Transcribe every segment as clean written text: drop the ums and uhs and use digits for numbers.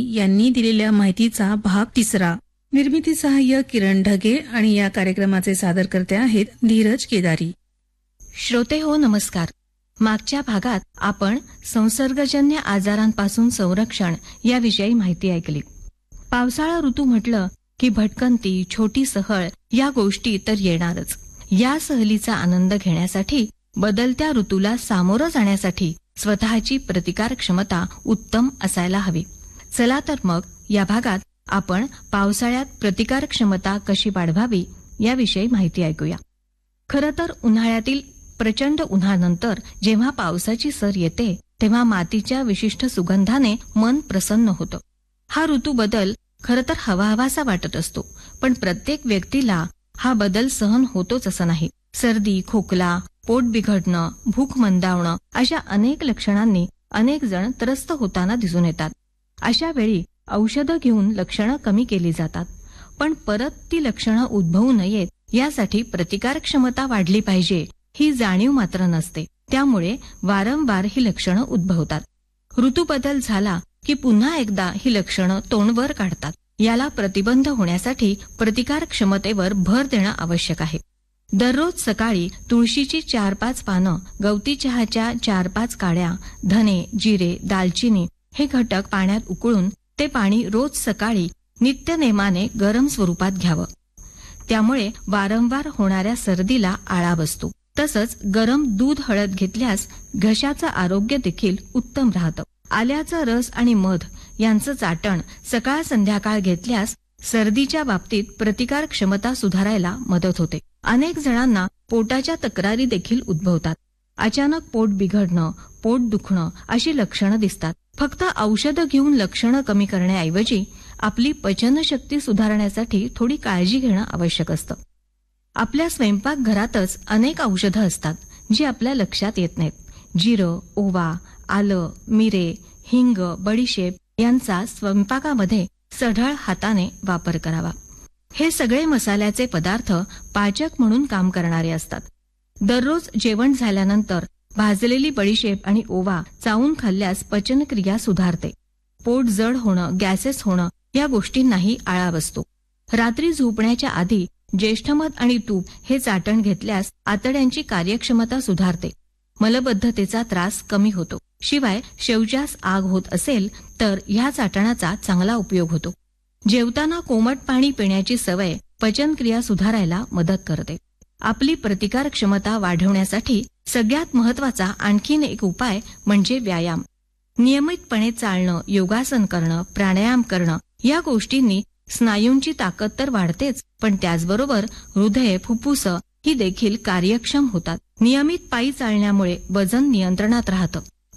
यांनी दिलेल्या माहितीचा भाग 3. निर्मिती सहाय्य किरण ढगे आणि या कार्यक्रमाचे सादरकर्ते आहेत धीरज केदारी. श्रोते हो, नमस्कार. मागच्या भागात आपण संसर्गजन्य आजारांपासून संरक्षण याविषयी माहिती ऐकली. पावसाळा ऋतू म्हटलं की भटकंती, छोटी सहल या गोष्टी तर येणारच. या सहलीचा आनंद घेण्यासाठी, बदलत्या ऋतूला सामोरं जाण्यासाठी स्वतःची प्रतिकार क्षमता उत्तम असायला हवी. चला तर मग या भागात आपण पावसाळ्यात प्रतिकार क्षमता कशी वाढवावी याविषयी माहिती ऐकूया. खरं तर उन्हाळ्यातील प्रचंड उन्हानंतर जेव्हा पावसाची सर येते तेव्हा मातीच्या विशिष्ट सुगंधाने मन प्रसन्न होतं. हा ऋतू बदल खरं तर हवाहवासा वाटत असतो, पण प्रत्येक व्यक्तीला हा बदल सहन होतोच असं नाही. सर्दी, खोकला, पोट बिघडणं, भूक मंदावणं अशा अनेक लक्षणांनी अनेक जण त्रस्त होताना दिसून येतात. अशा वेळी औषधं घेऊन लक्षणं कमी केली जातात, पण परत ती लक्षणं उद्भवू नयेत यासाठी प्रतिकार क्षमता वाढली पाहिजे ही जाणीव मात्र नसते. त्यामुळे वारंवार ही लक्षणं उद्भवतात. ऋतू बदल झाला की पुन्हा एकदा ही लक्षणं तोंडवर काढतात. याला प्रतिबंध होण्यासाठी प्रतिकार क्षमतेवर भर देणं आवश्यक आहे. दररोज सकाळी तुळशीची 4-5 पानं, गवती चहाच्या 4-5 काड्या, धने, जिरे, दालचिनी हे घटक पाण्यात उकळून ते पाणी रोज सकाळी नित्यनेमाने गरम स्वरूपात घ्यावं. त्यामुळे वारंवार होणाऱ्या सर्दीला आळा बसतो. तसंच गरम दूध हळद घेतल्यास घशाचं आरोग्य देखील उत्तम राहतं. आल्याचा रस आणि मध यांचं चाटण सकाळ संध्याकाळ घेतल्यास सर्दीच्या बाबतीत प्रतिकार क्षमता सुधारायला मदत होते. अनेक जणांना पोटाच्या तक्रारी देखील उद्भवतात. अचानक पोट बिघडणं, पोट दुखणं अशी लक्षणं दिसतात. फक्त औषधं घेऊन लक्षणं कमी करण्याऐवजी आपली पचनशक्ती सुधारण्यासाठी थोडी काळजी घेणं आवश्यक असतं. आपल्या स्वयंपाकघरातच अनेक औषधं असतात जी आपल्या लक्षात येत नाहीत. जिरं, ओवा, आलं, मिरे, हिंग, बडीशेप यांचा स्वयंपाकामध्ये सढळ हाताने वापर करावा. हे सगळे मसाल्याचे पदार्थ पाचक म्हणून काम करणारे असतात. दररोज जेवण झाल्यानंतर भाजलेली बडीशेप आणि ओवा चावून खाल्ल्यास पचनक्रिया सुधारते. पोट जड होणं, गॅसेस होणं या गोष्टींनाही आळा बसतो. रात्री झोपण्याच्या आधी ज्येष्ठमध आणि तूप हे चाटण घेतल्यास आतड्यांची कार्यक्षमता सुधारते. मलबद्धतेचा त्रास कमी होतो. शिवाय शौचास आग होत असेल तर ह्या चाटणाचा चांगला उपयोग होतो. जेवताना कोमट पाणी पिण्याची सवय पचनक्रिया सुधारायला मदत करते. आपली प्रतिकार क्षमता वाढवण्यासाठी सगळ्यात महत्वाचा आणखीन एक उपाय म्हणजे व्यायाम. नियमितपणे चालणं, योगासन करणं, प्राणायाम करणं या गोष्टींनी स्नायूंची ताकद तर वाढतेच, पण त्याचबरोबर हृदय, फुफ्फुस ही देखील कार्यक्षम होतात. नियमित पायी चालण्यामुळे वजन नियंत्रणात राहतं.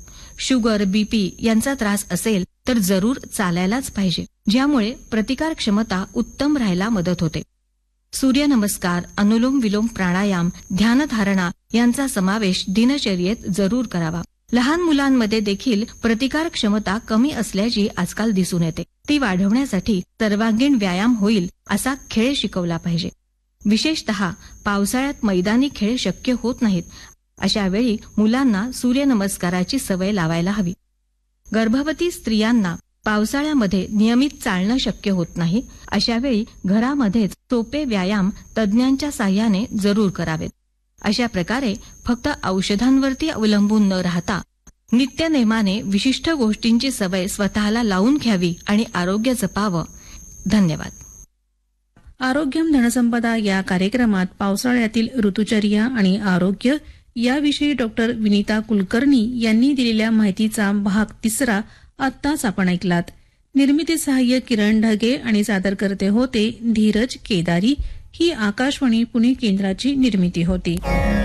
शुगर, बीपी यांचा त्रास असेल तर जरूर चालायलाच पाहिजे, ज्यामुळे प्रतिकार क्षमता उत्तम राहायला मदत होते. सूर्यनमस्कार, अनुलोम विलोम प्राणायाम, ध्यानधारणा यांचा समावेश दिनचर्येत जरूर करावा. लहान मुलांमध्ये देखील प्रतिकार क्षमता कमी असल्याची आजकाल दिसून येते. ती वाढवण्यासाठी सर्वांगीण व्यायाम होईल असा खेळ शिकवला पाहिजे. विशेषतः पावसाळ्यात मैदानी खेळ शक्य होत नाहीत. अशा वेळी मुलांना सूर्यनमस्काराची सवय लावायला हवी. गर्भवती स्त्रियांना पावसाळ्यामध्ये नियमित चालणं शक्य होत नाही. अशा वेळी घरामध्येच सोपे व्यायाम तज्ज्ञांच्या साह्याने जरूर करावेत. अशा प्रकारे फक्त औषधांवरती अवलंबून न राहता नित्यनेमाने विशिष्ट गोष्टींची सवय स्वतःला लावून घ्यावी आणि आरोग्य जपावं. धन्यवाद. आरोग्यम धनसंपदा या कार्यक्रमात पावसाळ्यातील ऋतुचर्या आणि आरोग्य याविषयी डॉक्टर विनीता कुलकर्णी यांनी दिलेल्या माहितीचा भाग 3 आत्ताच आपण ऐकलात. निर्मिती सहाय्य किरण ढगे आणि सादरकर्ते होते धीरज केदारी. ही आकाशवाणी पुणे केंद्राची निर्मिती होती.